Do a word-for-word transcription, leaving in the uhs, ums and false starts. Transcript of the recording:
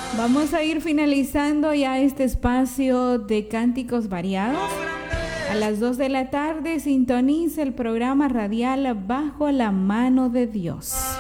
Vamos a ir finalizando ya este espacio de cánticos variados. A las dos de la tarde sintoniza el programa radial Bajo la Mano de Dios.